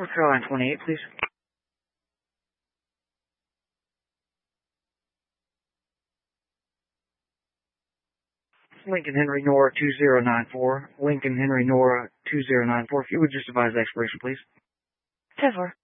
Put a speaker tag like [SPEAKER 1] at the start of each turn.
[SPEAKER 1] North Carolina 28, please. Lincoln Henry Nora 2094. Lincoln Henry Nora 2094. If you would just advise the expiration, please.
[SPEAKER 2] 10-4.